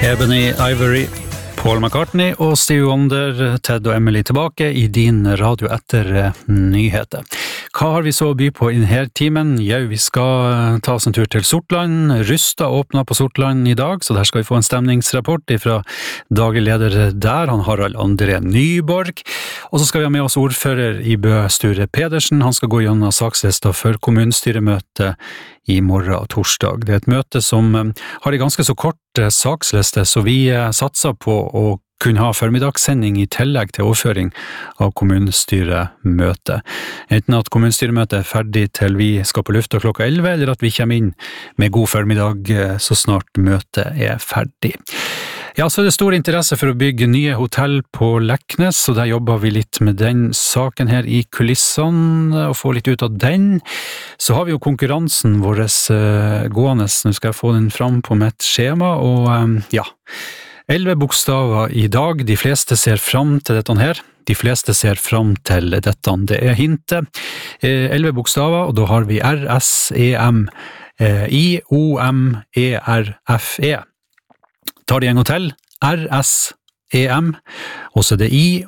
Ebony Ivory, Paul McCartney og Stevie Wonder, Ted og Emily tilbake i din radio etter nyheter. Hva har vi så å by på i denne timen? Ja, vi skal ta oss en tur til Sortland. Rysta åpnet på Sortland i dag, så der skal vi få en stemningsrapport fra daglig leder der, han Harald André Nyborg. Og så skal vi ha med oss ordfører i Bø, Sture Pedersen. Han skal gå gjennom sakslista for kommunestyremøte i morgen torsdag. Det er et møte som har en ganske så kort saksliste, så vi satser på å kunne ha formidagssending i tillegg til overføring av kommunestyremøte. Enten at kommunestyremøtet er ferdig til vi skal på lufta klokka 11, eller at vi kommer inn med god formiddag så snart møtet er ferdig. Ja, så er det stor interesse for å bygge nye hotell på Leknes, så der jobber vi litt med den saken her i kulissene, og få litt ut av den. Så har vi jo konkurransen vår gående, nå skal jeg få den fram på mitt skjema, og ja, 11 bokstaver i dag, de fleste ser fram til dette her. De fleste ser fram til dette, det er hintet. 11 bokstaver, og da har vi R-S-E-M, I-O-M-E-R-F-E. Tar de en gang til, R-S-E-M, og så er det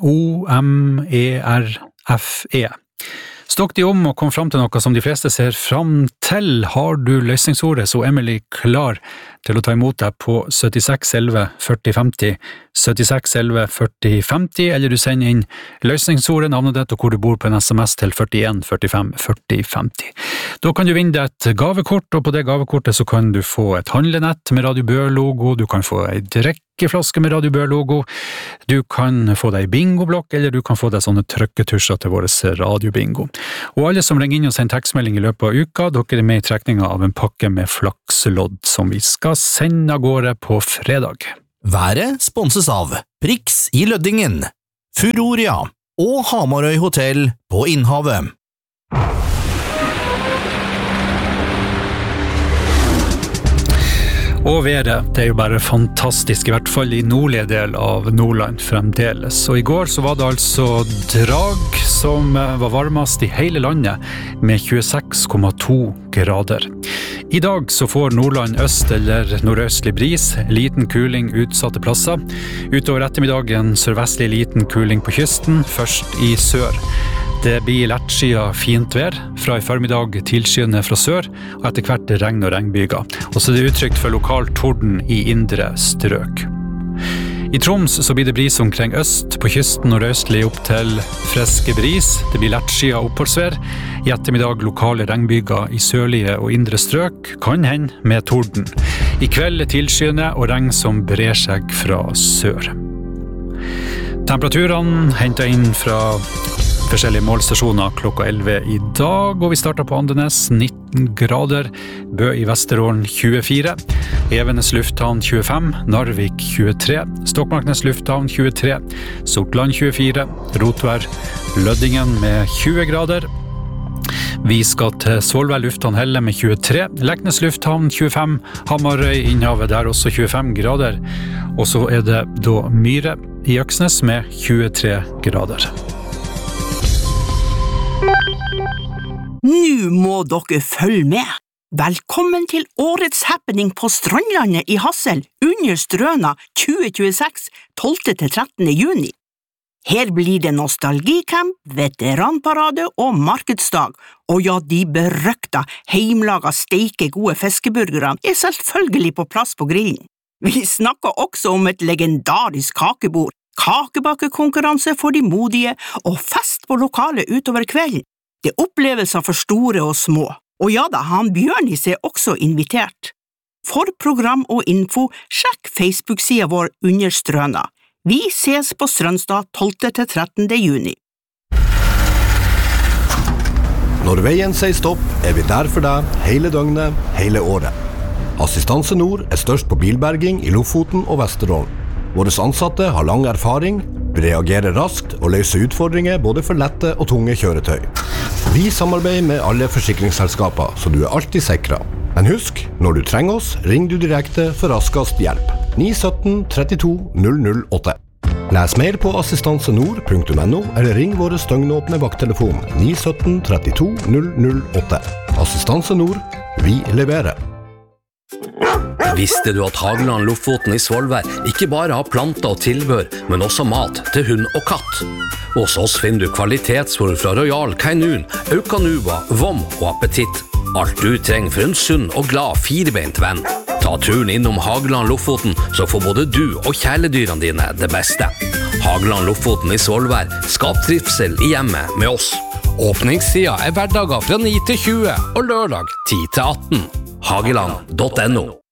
I-O-M-E-R-F-E. Stokk de om og kom fram til noe som de fleste ser fram til. Har du løsningsordet, så Emily klar til å ta imot deg på 76 11 40 50, 76 11 40 50, eller du sender inn løsningsordet, navnet ditt og hvor du bor på en SMS til 41 45 40 50. Da kan du vinne deg et gavekort, og på det gavekortet så kan du få et handlenett med Radio Bø-logo, du kan få en drikkeflaske med Radio Bø-logo, du kan få deg bingoblokk, eller du kan få deg sånne trykketusjer til våres radiobingo. Og alle som ringer inn og sender tekstmelding i løpet av uka, dere er med i trekninga av en pakke med flakslodd som vi skal sende av gårde på fredag. Været sponses av Prix i Løddingen, Furoria og Hamarøy Hotel på Innhavet. Og været, det er jo bare fantastisk, i hvert fall i nordlige del av Nordland fremdeles. Og i går så var det altså Drag som var varmest i hele landet med 26,2 grader. I dag så får Nordland øst eller nordøstlig bris, liten kuling utsatte plasser. Utover ettermiddagen sørvestlig liten kuling på kysten, først i sør. Det blir lettskyet fint vær, fra i formiddag tilskyende fra sør, og etter hvert regn og regnbyger. Og så er det uttrykt for lokal torden i indre strøk. I Troms så blir det bris omkring øst, på kysten nordøstlig opp til friske bris. Det blir lettskyet oppholdsvær. I ettermiddag lokale regnbyger i sørlige og indre strøk, kan hende med torden. I kveld tilskyende og regn som brer seg fra sør. Temperaturene hentet inn fra forskjellige målstasjoner klokka 11 i dag, og vi starter på Andenes 19 grader, Bø i Vesterålen 24, Evenes lufthavn 25, Narvik 23, Stokmarknes lufthavn 23, Sortland 24, Rotvær, Løddingen med 20 grader, vi skal til Svolvær lufthavn Helle med 23, Leknes lufthavn 25, Hamarøy Innhavet der også 25 grader, og så er det da Myre i Øksnes med 23 grader. Nå må dere følge med. Velkommen til årets happening på Strandlandet i Hassel under Strøna 2026, 12-13. juni. Her blir det nostalgicamp, veteranparade og markedsdag, og ja, de berøkta heimlaga steike gode fiskeburgerne er selvfølgelig på plass på grillen. Vi snakker også om et legendarisk kakebord, kakebakekonkurranse for de modige og fest på lokalet utover kvelden. Det er opplevelser for store og små. Og ja da, han Bjørnis er også invitert. For program og info, sjekk Facebook-siden vår under Strøna. Vi ses på Strønstad 12-13. juni. Når veien sier stopp, er vi der for deg hele døgnet, hele året. Assistanse Nord er størst på bilberging i Lofoten og Vesterålen. Våre ansatte har lang erfaring, reagerer raskt og løser utfordringer både for lette og tunge kjøretøy. Vi samarbeider med alle forsikringsselskaper, så du er alltid sikret. Men husk, når du trenger oss, ring du direkte for raskest hjelp. 917 32 008. Les mer på assistansenord.no eller ring våre støgnåpne vakttelefon 917 32 008. Assistanse Nord, vi leverer. Visste du at Hageland Lofoten i Svolvær ikke bare har planter og tilbør, men også mat til hund og katt? Hos oss finner du kvalitetsfôr fra Royal Canin, Eukanuba, Vom og Appetitt. Alt du trenger for en sunn og glad firebeint venn. Ta turen innom Hageland Lofoten, så får både du og kjæledyrene dine det beste. Hageland Lofoten i Svolvær, skap trivsel i hjemmet med oss. Åpningstida hverdager fra 9 til 20 og lørdag 10 til 18. Hageland.no